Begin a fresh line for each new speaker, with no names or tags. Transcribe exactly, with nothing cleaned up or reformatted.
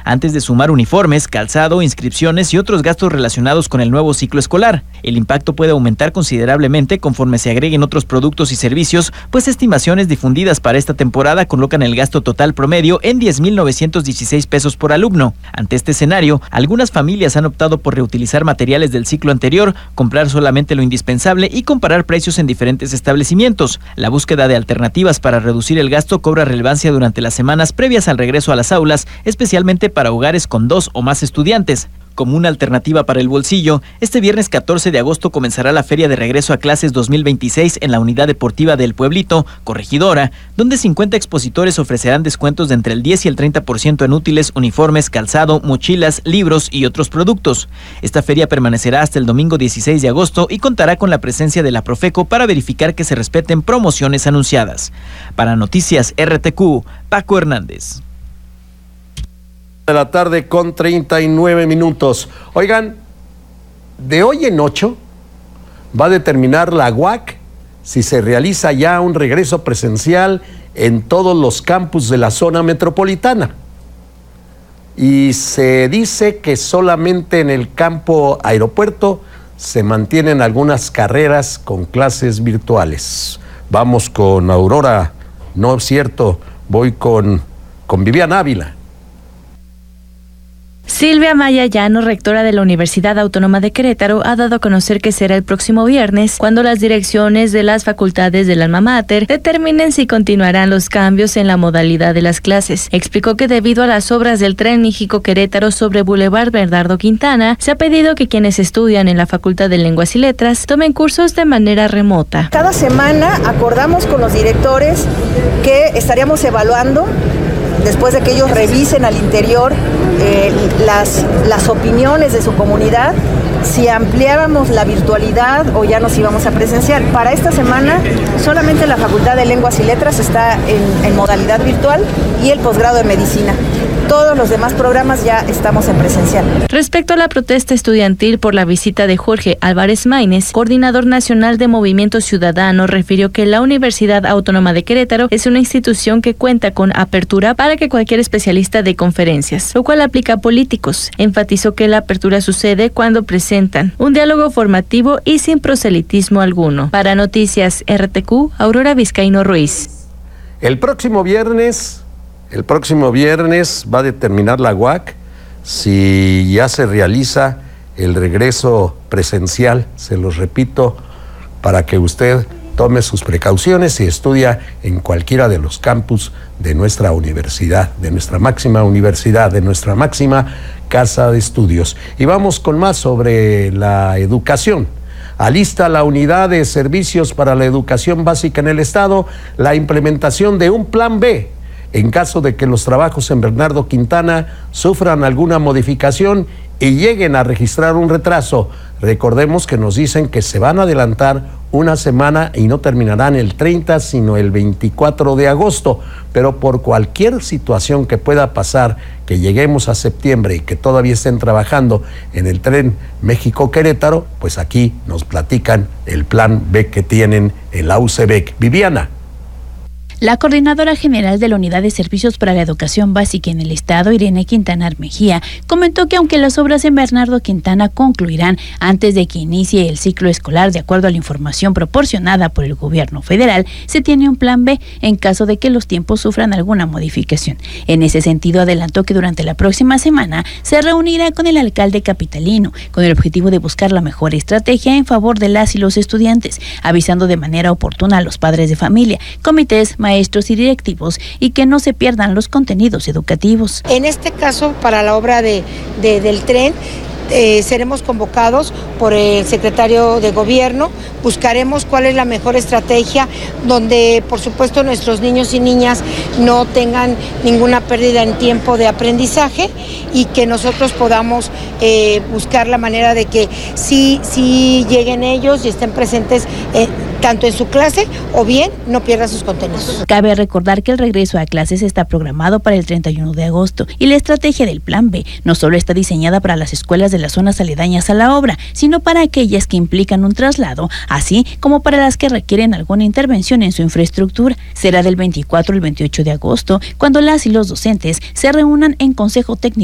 antes de sumar uniformes, calzado, inscripciones y otros gastos relacionados con el nuevo ciclo escolar. El impacto puede aumentar considerablemente conforme se agreguen otros productos y servicios, pues estimaciones difundidas para esta temporada colocan el gasto total promedio en diez mil novecientos dieciséis pesos por alumno. Ante este escenario, algunas familias han optado por reutilizar materiales del ciclo anterior, comprar solamente lo indispensable y comparar precios en diferentes establecimientos. La búsqueda de alternativas para reducir el gasto cobra relevancia durante las semanas previas al regreso a las aulas, especialmente para hogares con dos o más estudiantes. Como una alternativa para el bolsillo, este viernes catorce de agosto comenzará la Feria de Regreso a Clases dos mil veintiséis en la Unidad Deportiva del Pueblito, Corregidora, donde cincuenta expositores ofrecerán descuentos de entre el diez y el treinta por ciento en útiles, uniformes, calzado, mochilas, libros y otros productos. Esta feria permanecerá hasta el domingo dieciséis de agosto y contará con la presencia de la Profeco para verificar que se respeten promociones anunciadas. Para Noticias R T Q, Paco Hernández.
De la tarde con treinta y nueve minutos. Oigan, de hoy en ocho va a determinar la U A C si se realiza ya un regreso presencial en todos los campus de la zona metropolitana. Y se dice que solamente en el campo aeropuerto se mantienen algunas carreras con clases virtuales. Vamos con Aurora, no es cierto, voy con, con Viviana Ávila.
Silvia Maya Llano, rectora de la Universidad Autónoma de Querétaro, ha dado a conocer que será el próximo viernes cuando las direcciones de las facultades del Alma Mater determinen si continuarán los cambios en la modalidad de las clases. Explicó que debido a las obras del Tren México-Querétaro sobre Boulevard Bernardo Quintana, se ha pedido que quienes estudian en la Facultad de Lenguas y Letras tomen cursos de manera remota.
Cada semana acordamos con los directores que estaríamos evaluando, después de que ellos revisen al interior eh, las, las opiniones de su comunidad, si ampliábamos la virtualidad o ya nos íbamos a presenciar. Para esta semana solamente la Facultad de Lenguas y Letras está en, en modalidad virtual y el posgrado de Medicina. Todos los demás programas ya estamos en presencial.
Respecto a la protesta estudiantil por la visita de Jorge Álvarez Maínez, coordinador nacional de Movimiento Ciudadano, refirió que la Universidad Autónoma de Querétaro es una institución que cuenta con apertura para que cualquier especialista dé conferencias, lo cual aplica a políticos. Enfatizó que la apertura sucede cuando presentan un diálogo formativo y sin proselitismo alguno. Para Noticias R T Q, Aurora Vizcaíno Ruiz.
El próximo viernes... El próximo viernes va a determinar la U A C si ya se realiza el regreso presencial, se los repito, para que usted tome sus precauciones y estudia en cualquiera de los campus de nuestra universidad, de nuestra máxima universidad, de nuestra máxima casa de estudios. Y vamos con más sobre la educación. Alista la Unidad de Servicios para la Educación Básica en el Estado la implementación de un Plan B en caso de que los trabajos en Bernardo Quintana sufran alguna modificación y lleguen a registrar un retraso. Recordemos que nos dicen que se van a adelantar una semana y no terminarán el treinta, sino el veinticuatro de agosto. Pero por cualquier situación que pueda pasar, que lleguemos a septiembre y que todavía estén trabajando en el tren México-Querétaro, pues aquí nos platican el plan B que tienen en la U C B E C. Viviana.
La coordinadora general de la Unidad de Servicios para la Educación Básica en el Estado, Irene Quintanar Mejía, comentó que aunque las obras en Bernardo Quintana concluirán antes de que inicie el ciclo escolar, de acuerdo a la información proporcionada por el gobierno federal, se tiene un plan B en caso de que los tiempos sufran alguna modificación. En ese sentido, adelantó que durante la próxima semana se reunirá con el alcalde capitalino con el objetivo de buscar la mejor estrategia en favor de las y los estudiantes, avisando de manera oportuna a los padres de familia, comités, maestros y directivos, y que no se pierdan los contenidos educativos.
En este caso, para la obra de, de, del tren, Eh, seremos convocados por el secretario de gobierno, buscaremos cuál es la mejor estrategia donde por supuesto nuestros niños y niñas no tengan ninguna pérdida en tiempo de aprendizaje y que nosotros podamos eh, buscar la manera de que sí, sí lleguen ellos y estén presentes eh, tanto en su clase o bien no pierdan sus contenidos.
Cabe recordar que el regreso a clases está programado para el treinta y uno de agosto y la estrategia del Plan B no solo está diseñada para las escuelas de las zonas aledañas a la obra, sino para aquellas que implican un traslado, así como para las que requieren alguna intervención en su infraestructura. Será del veinticuatro al veintiocho de agosto cuando las y los docentes se reúnan en Consejo Técnico